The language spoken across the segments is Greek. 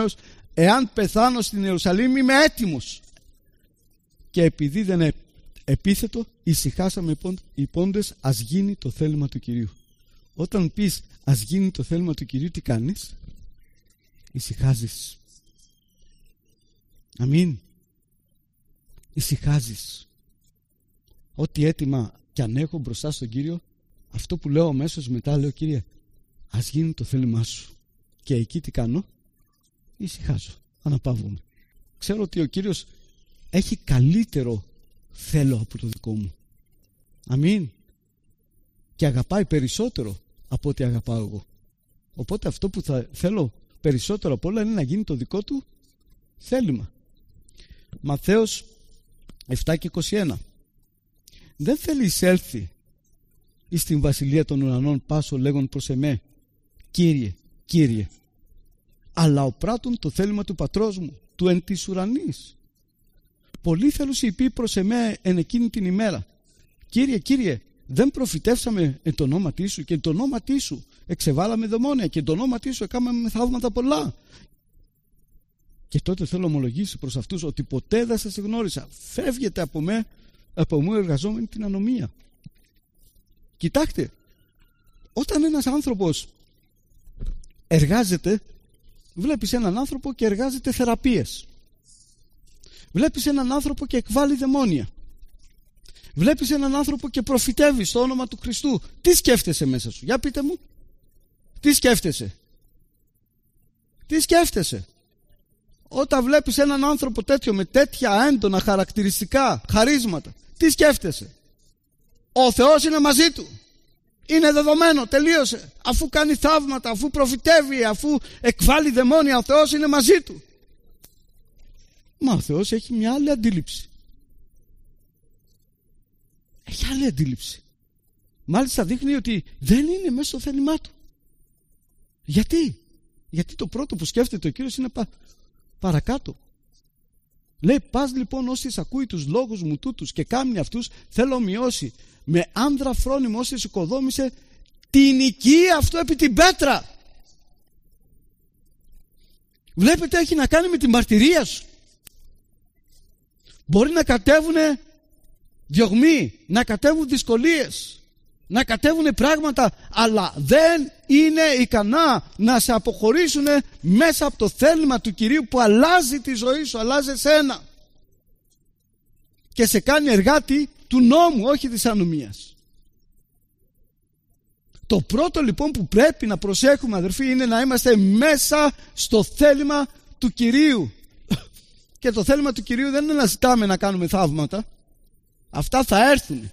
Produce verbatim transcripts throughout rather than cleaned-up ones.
Τιμοθέος, εάν πεθάνω στην Ιερουσαλήμ είμαι έτοιμος. Και επειδή δεν είναι επίθετο, ησυχάσαμε οι πόντες, ας γίνει το θέλημα του Κυρίου. Όταν πεις ας γίνει το θέλημα του Κυρίου, τι κάνεις? Ησυχάζεις. Αμήν. Ησυχάζεις. Ό,τι έτοιμα κι αν έχω μπροστά στον Κύριο, αυτό που λέω αμέσως μετά, λέω Κύριε, ας γίνει το θέλημά σου. Και εκεί τι κάνω? Ησυχάζω, αναπαύομαι. Ξέρω ότι ο Κύριος έχει καλύτερο θέλω από το δικό μου. Αμήν. Και αγαπάει περισσότερο από ό,τι αγαπάω εγώ. Οπότε αυτό που θα θέλω περισσότερο από όλα είναι να γίνει το δικό του θέλημα. Ματθαίος επτά και είκοσι ένα. Δεν θέλει εισέλθει εις στην βασιλεία των ουρανών πάσο λέγον προς εμέ, Κύριε, Κύριε, αλλά ο πράττων το θέλημα του πατρός μου, του εν της ουρανής. Πολλοί θέλουν οι πει προς εμέ εν εκείνη την ημέρα, Κύριε, Κύριε, δεν προφητεύσαμε εν το ονόματί σου και εν το ονόματί σου εξεβάλαμε δαιμόνια και εν το ονόματί σου έκαναμε θαύματα πολλά. Και τότε θέλω ομολογήσει προς αυτούς ότι ποτέ δεν σας γνώρισα. Φεύγετε από με, από μου εργαζόμενοι την ανομία. Κοιτάξτε, όταν ένας άνθρωπος εργάζεται, βλέπεις έναν άνθρωπο και εργάζεται θεραπείες. Βλέπεις έναν άνθρωπο και εκβάλλει δαιμόνια. Βλέπεις έναν άνθρωπο και προφητεύει στο όνομα του Χριστού. Τι σκέφτεσαι μέσα σου? Για πείτε μου. Τι σκέφτεσαι? Τι σκέφτεσαι? Όταν βλέπεις έναν άνθρωπο τέτοιο με τέτοια έντονα χαρακτηριστικά, χαρίσματα, τι σκέφτεσαι? Ο Θεός είναι μαζί του. Είναι δεδομένο, τελείωσε. Αφού κάνει θαύματα, αφού προφητεύει, αφού εκβάλλει δαιμόνια, ο Θεός είναι μαζί του. Μα ο Θεός έχει μια άλλη αντίληψη. Έχει άλλη αντίληψη. Μάλιστα δείχνει ότι δεν είναι μέσα στο θέλημά του. Γιατί? Γιατί το πρώτο που σκέφτεται ο Κύριος είναι πα, παρακάτω. Λέει, πας λοιπόν όσοι ακούει τους λόγους μου τούτους και κάμνει αυτούς, θέλω μειώσει με άνδρα φρόνιμο όσοι οικοδόμησε την οικία αυτού επί την πέτρα. Βλέπετε, έχει να κάνει με τη μαρτυρία σου. Μπορεί να κατέβουν διωγμοί, να κατέβουν δυσκολίες, να κατέβουν πράγματα, αλλά δεν είναι ικανά να σε αποχωρήσουν μέσα από το θέλημα του Κυρίου που αλλάζει τη ζωή σου, αλλάζει εσένα και σε κάνει εργάτη του νόμου, όχι της ανομίας. Το πρώτο λοιπόν που πρέπει να προσέχουμε, αδερφοί, είναι να είμαστε μέσα στο θέλημα του Κυρίου. Και το θέλημα του Κυρίου δεν είναι να ζητάμε να κάνουμε θαύματα. Αυτά θα έρθουν.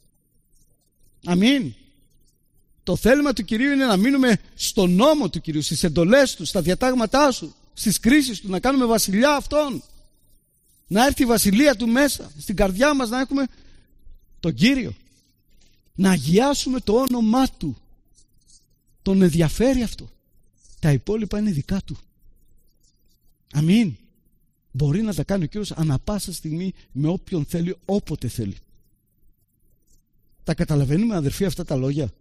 Αμήν. Το θέλημα του Κυρίου είναι να μείνουμε στον νόμο του Κυρίου, στις εντολές του, στα διατάγματά σου, στις κρίσεις του, να κάνουμε βασιλιά αυτόν. Να έρθει η βασιλεία του μέσα, στην καρδιά μας να έχουμε τον Κύριο. Να αγιάσουμε το όνομά του. Τον ενδιαφέρει αυτό. Τα υπόλοιπα είναι δικά του. Αμήν. Μπορεί να τα κάνει ο Κύριος ανά πάσα στιγμή με όποιον θέλει, όποτε θέλει. Τα καταλαβαίνουμε, αδερφοί, αυτά τα λόγια?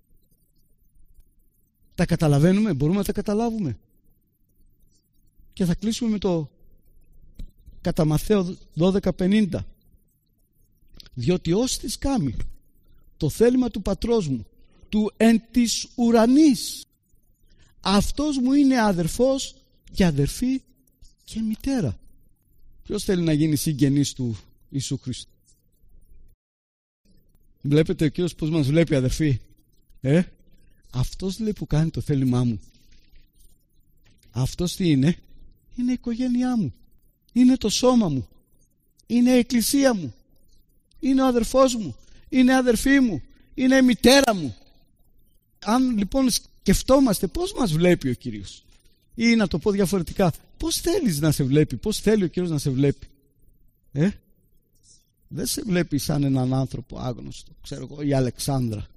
Τα καταλαβαίνουμε, μπορούμε να τα καταλάβουμε? Και θα κλείσουμε με το κατά Ματθαίο δώδεκα πενήντα. Διότι ως της κάμει το θέλημα του πατρός μου, του εν της ουρανής, αυτός μου είναι αδερφός και αδερφή και μητέρα. Ποιος θέλει να γίνει συγγενής του Ιησού Χριστού? Βλέπετε ο Κύριος πως μας βλέπει, αδερφοί? Ε? Αυτός λέει που κάνει το θέλημά μου. Αυτός τι είναι? Είναι η οικογένειά μου. Είναι το σώμα μου. Είναι η εκκλησία μου. Είναι ο αδερφός μου. Είναι η αδερφή μου. Είναι η μητέρα μου. Αν λοιπόν σκεφτόμαστε πώς μας βλέπει ο Κύριος, ή να το πω διαφορετικά, πώς θέλεις να σε βλέπει, πώς θέλει ο Κύριος να σε βλέπει? Ε? Δεν σε βλέπει σαν έναν άνθρωπο άγνωστο, ξέρω εγώ, η Αλεξάνδρα.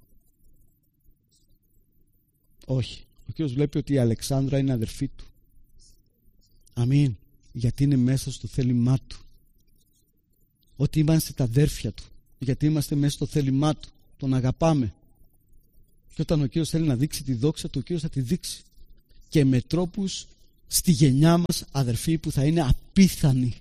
Όχι. Ο Κύριος βλέπει ότι η Αλεξάνδρα είναι αδερφή του. Αμήν. Γιατί είναι μέσα στο θέλημά του. Ότι είμαστε τα αδέρφια του. Γιατί είμαστε μέσα στο θέλημά του. Τον αγαπάμε. Και όταν ο Κύριος θέλει να δείξει τη δόξα του, ο Κύριος θα τη δείξει. Και με τρόπους στη γενιά μας, αδερφοί, που θα είναι απίθανη.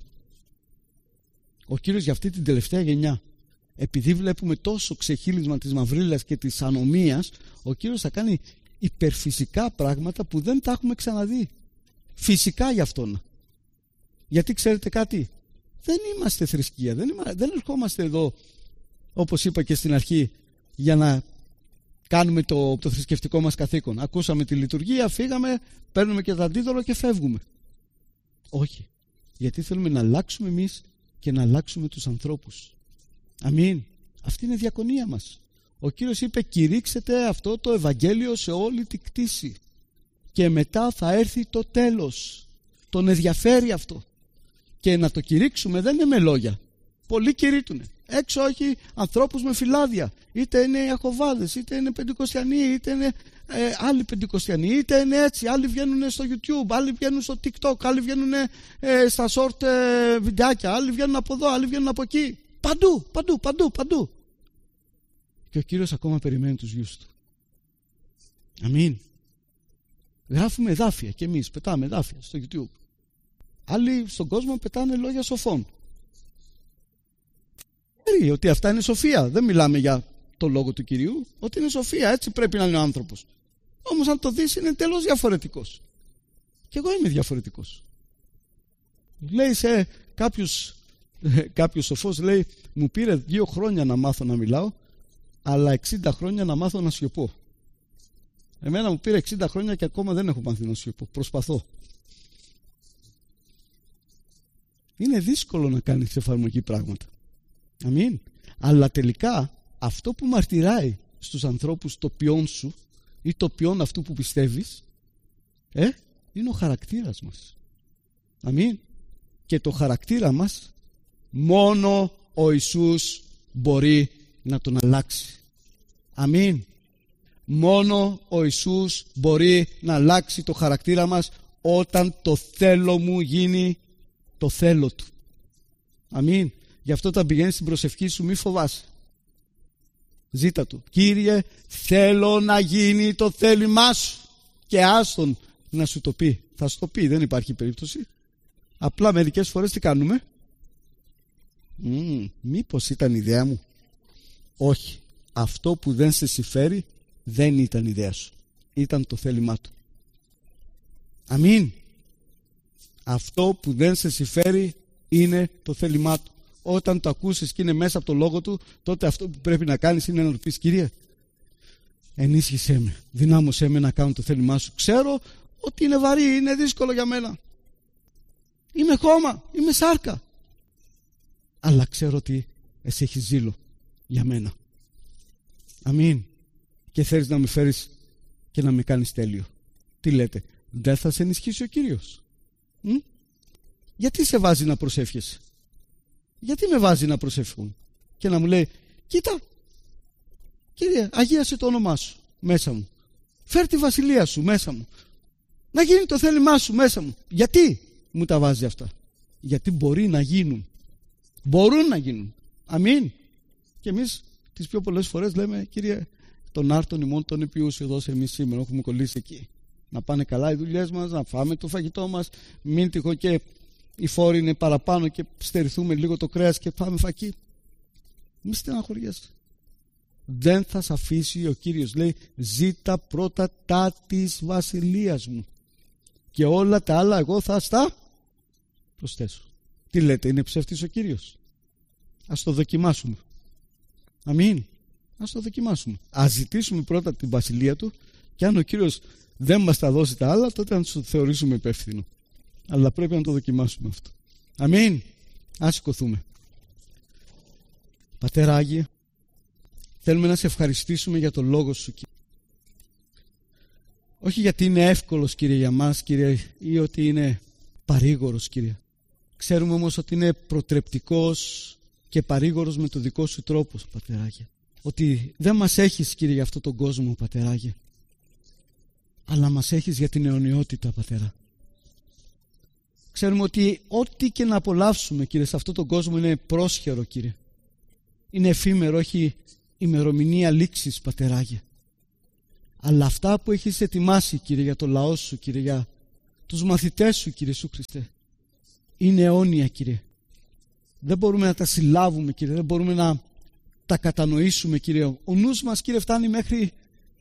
Ο Κύριος για αυτή την τελευταία γενιά, επειδή βλέπουμε τόσο ξεχύλισμα της μαυρίλας και της ανομίας, ο Κύριος θα κάνει υπερφυσικά πράγματα που δεν τα έχουμε ξαναδεί. Φυσικά για αυτόν. Γιατί ξέρετε κάτι, δεν είμαστε θρησκεία, δεν, είμα, δεν ερχόμαστε εδώ, όπως είπα και στην αρχή, για να κάνουμε το, το θρησκευτικό μας καθήκον. Ακούσαμε τη λειτουργία, φύγαμε, παίρνουμε και το αντίδωρο και φεύγουμε. Όχι, γιατί θέλουμε να αλλάξουμε εμείς και να αλλάξουμε τους ανθρώπους. Αμήν. Αυτή είναι η διακονία μας. Ο Κύριος είπε, κηρύξετε αυτό το Ευαγγέλιο σε όλη τη κτήση και μετά θα έρθει το τέλος. Τον ενδιαφέρει αυτό. Και να το κηρύξουμε δεν είναι με λόγια. Πολλοί κηρύττουνε. Έξω όχι ανθρώπους με φυλάδια. Είτε είναι Ιαχωβάδες, είτε είναι Πεντηκοστιανοί, είτε είναι ε, άλλοι Πεντηκοστιανοί, είτε είναι έτσι. Άλλοι βγαίνουν στο YouTube, άλλοι βγαίνουν στο TikTok, άλλοι βγαίνουν ε, στα short ε, βιντεάκια, άλλοι βγαίνουν από εδώ, άλλοι βγαίνουν από εκεί. Παντού, παντού, παντού, παντού. Και ο Κύριος ακόμα περιμένει τους γιους του. Αμήν. Γράφουμε εδάφια και εμείς πετάμε εδάφια στο YouTube. Άλλοι στον κόσμο πετάνε λόγια σοφών. Ότι αυτά είναι σοφία. Δεν μιλάμε για το λόγο του Κυρίου. Ότι είναι σοφία. Έτσι πρέπει να είναι ο άνθρωπος. Όμως αν το δεις είναι τελώς διαφορετικός. Και εγώ είμαι διαφορετικός. Λέει σε κάποιους, κάποιος σοφός, λέει, μου πήρε δύο χρόνια να μάθω να μιλάω, αλλά εξήντα χρόνια να μάθω να σιωπώ. Εμένα μου πήρε εξήντα χρόνια και ακόμα δεν έχω μάθει να σιωπώ. Προσπαθώ. Είναι δύσκολο να κάνεις εφαρμογή πράγματα. Αμήν. Αλλά τελικά αυτό που μαρτυράει στους ανθρώπους το ποιόν σου ή το ποιόν αυτού που πιστεύεις ε, είναι ο χαρακτήρας μας. Αμήν. Και το χαρακτήρα μας μόνο ο Ιησούς μπορεί να τον αλλάξει. Αμήν. Μόνο ο Ιησούς μπορεί να αλλάξει το χαρακτήρα μας όταν το θέλω μου γίνει το θέλω του. Αμήν. Γι' αυτό όταν πηγαίνεις στην προσευχή σου μη φοβάσαι. Ζήτα του. Κύριε, θέλω να γίνει το θέλημά σου. Και άστον να σου το πει. Θα σου το πει, δεν υπάρχει περίπτωση. Απλά μερικές φορές τι κάνουμε? Mm, μήπως ήταν ιδέα μου? Όχι. Αυτό που δεν σε συμφέρει δεν ήταν ιδέα σου. Ήταν το θέλημά του. Αμήν. Αυτό που δεν σε συμφέρει είναι το θέλημά του. Όταν το ακούσεις και είναι μέσα από το λόγο του, τότε αυτό που πρέπει να κάνεις είναι να του πεις, Κύριε, ενίσχυσέ με, δυνάμωσέ με να κάνω το θέλημά σου. Ξέρω ότι είναι βαρύ, είναι δύσκολο για μένα. Είμαι χώμα, είμαι σάρκα. Αλλά ξέρω ότι εσύ έχεις ζήλο για μένα. Αμήν. Και θέλεις να με φέρεις και να με κάνεις τέλειο. Τι λέτε, δεν θα σε ενισχύσει ο Κύριος? Μ? Γιατί σε βάζει να προσεύχεσαι? Γιατί με βάζει να προσεύχομαι και να μου λέει, κοίτα, Κύριε, αγίασε το όνομά σου μέσα μου. Φέρ τη βασιλεία σου μέσα μου. Να γίνει το θέλημά σου μέσα μου. Γιατί μου τα βάζει αυτά? Γιατί μπορεί να γίνουν. Μπορούν να γίνουν. Αμήν. Και εμείς τις πιο πολλές φορές λέμε, Κύριε, τον άρτον ημών τον επιούσιο δώσε εμείς σήμερα. Έχουμε κολλήσει εκεί. Να πάνε καλά οι δουλειές μας, να φάμε το φαγητό μας. Μην τυχόν και οι φόροι είναι παραπάνω και στερηθούμε λίγο το κρέας και πάμε φακί. Μη στεναχωριέσαι. Δεν θα σ' αφήσει ο Κύριος, λέει, ζήτα πρώτα τα της βασιλείας μου και όλα τα άλλα εγώ θα στα προσθέσω. Τι λέτε, είναι ψεύτης ο Κύριος? Ας το δοκιμάσουμε. Αμήν. Ας το δοκιμάσουμε. Ας ζητήσουμε πρώτα την βασιλεία του και αν ο Κύριος δεν μας τα δώσει τα άλλα, τότε να το θεωρήσουμε υπεύθυνο. Αλλά πρέπει να το δοκιμάσουμε αυτό. Αμήν. Ας σηκωθούμε. Πατέρα Άγιε, θέλουμε να σε ευχαριστήσουμε για το λόγο σου, Κύριε. Όχι γιατί είναι εύκολος, Κύριε, για μας, Κύριε, ή ότι είναι παρήγορος, Κύριε. Ξέρουμε όμως ότι είναι προτρεπτικός και παρήγορος με το δικό σου τρόπο, Πατέρα Άγιε. Ότι δεν μας έχεις, Κύριε, για αυτόν τον κόσμο, Πατέρα Άγιε, αλλά μας έχεις για την αιωνιότητα, Πατέρα. Ξέρουμε ότι ό,τι και να απολαύσουμε, Κύριε, σε αυτόν τον κόσμο είναι πρόσχερο, Κύριε. Είναι εφήμερο, έχει ημερομηνία λήξης, Πατεράγε. Αλλά αυτά που έχεις ετοιμάσει, Κύριε, για το λαό σου, Κύριε, για τους μαθητές σου, Κύριε Ιησού Χριστέ, είναι αιώνια, Κύριε. Δεν μπορούμε να τα συλλάβουμε, Κύριε, δεν μπορούμε να τα κατανοήσουμε, Κύριε. Ο νους μας, Κύριε, φτάνει μέχρι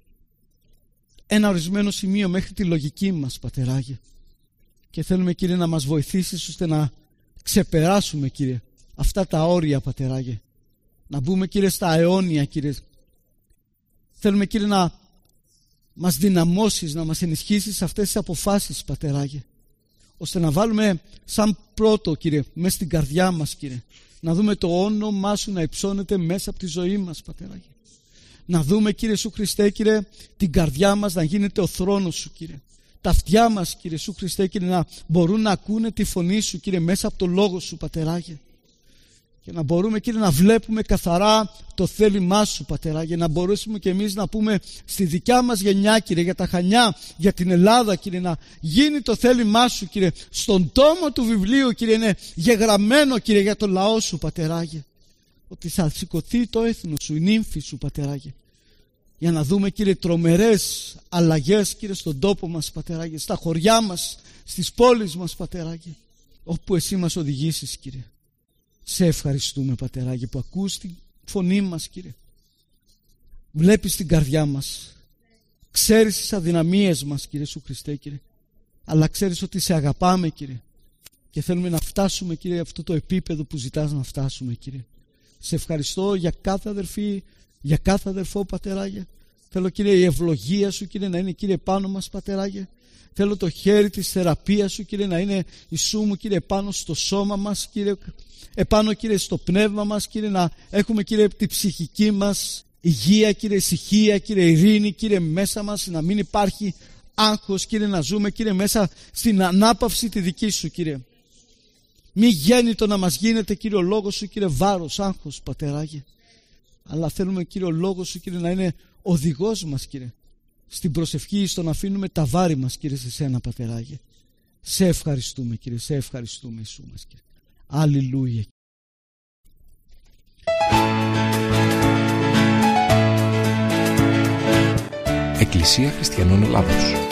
ένα ορισμένο σημείο, μέχρι τη λογική μας, Πατεράγε. Και θέλουμε, Κύριε, να μας βοηθήσεις ώστε να ξεπεράσουμε, Κύριε, αυτά τα όρια, Πατεράγε. Να μπούμε, Κύριε, στα αιώνια, Κύριε. Θέλουμε, Κύριε, να μας δυναμώσεις, να μας ενισχύσεις σε αυτές τις αποφάσεις, Πατεράγε, ώστε να βάλουμε σαν πρώτο, Κύριε, μέσα στην καρδιά μας, Κύριε, να δούμε το όνομά Σου να υψώνεται μέσα από τη ζωή μας, Πατεράγε. Να δούμε, Κύριε Ιησού Χριστέ, Κύριε, την καρδιά μας να γίνεται ο θρόνος Σου, Κύριε. Τα αυτιά μας, Κύριε Ιησού Χριστέ, Κύριε, να μπορούν να ακούνε τη φωνή Σου, Κύριε, μέσα από το λόγο Σου, Πατεράγε. Και να μπορούμε, Κύριε, να βλέπουμε καθαρά το θέλημά Σου, Πατεράγε. Να μπορέσουμε και εμείς να πούμε στη δικιά μας γενιά, Κύριε, για τα Χανιά, για την Ελλάδα, Κύριε, να γίνει το θέλημά Σου, Κύριε. Στον τόμο του βιβλίου, Κύριε, είναι γεγραμμένο, Κύριε, για το λαό Σου, Πατεράγε. Ότι θα σηκωθεί το έθνος Σου, η νύμφη Σου, Πατεράγε. Για να δούμε, Κύριε, τρομερές αλλαγές, Κύριε, στον τόπο μας, Πατεράγε, στα χωριά μας, στις πόλεις μας, Πατεράγε. Όπου Εσύ μας οδηγήσεις, Κύριε. Σε ευχαριστούμε, Πατεράγε, που ακούς τη φωνή μας, Κύριε. Βλέπεις την καρδιά μας. Ξέρεις τις αδυναμίες μας, Κύριε Ιησού Χριστέ, Κύριε. Αλλά ξέρεις ότι Σε αγαπάμε, Κύριε. Και θέλουμε να φτάσουμε, Κύριε, αυτό το επίπεδο που ζητάς να φτάσουμε, Κύριε. Σε ευχαριστώ για κάθε αδερφή, για κάθε αδερφό, Πατεράγε. Θέλω, Κύριε, η ευλογία Σου, Κύριε, να είναι, Κύριε, πάνω μας, Πατεράγε. Θέλω το χέρι της θεραπείας Σου, Κύριε, να είναι Ιησού μου, Κύριε, επάνω στο σώμα μας, Κύριε, επάνω, Κύριε, στο πνεύμα μας, Κύριε, να έχουμε, Κύριε, τη ψυχική μας υγεία, Κύριε, ησυχία, Κύριε, ειρήνη, Κύριε, μέσα μας, να μην υπάρχει άγχος, Κύριε, να ζούμε, Κύριε, μέσα στην ανάπαυση τη δική Σου, Κύριε. Μη γέννητο να μας γίνεται, Κύριε, ο λόγος Σου, Κύριε, βάρος, άγχος, Πατεράγε. Αλλά θέλουμε, Κύριε, ο λόγος Σου, Κύριε, να είναι οδηγός μας, Κύριε, στην προσευχή, στο να αφήνουμε τα βάρη μας, Κύριε, σε Σένα, Πατεράγε. Σε ευχαριστούμε, Κύριε, σε ευχαριστούμε, Ιησού μας, Κύριε. Αλληλούια. Εκκλησία Χριστιανών Ελλάδος.